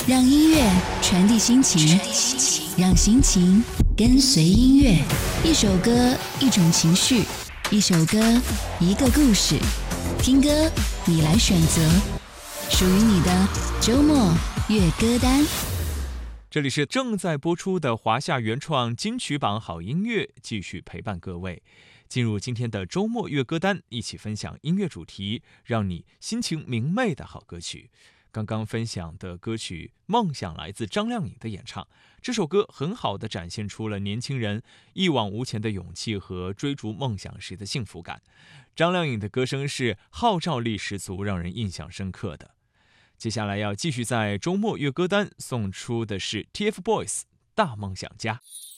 让音乐传递心情，让心情跟随音乐。一首歌，一种情绪；一首歌，一个故事。听歌，你来选择，属于你的周末乐歌单。 这里是正在播出的华夏原创金曲榜好音乐，继续陪伴各位进入今天的周末乐歌单，一起分享音乐主题，让你心情明媚的好歌曲。刚刚分享的歌曲《梦想》来自张靓颖的演唱，这首歌很好地展现出了年轻人一往无前的勇气和追逐梦想时的幸福感。张靓颖的歌声是号召力十足，让人印象深刻的。接下来要继续在周末乐歌单送出的是 TFBOYS 大梦想家。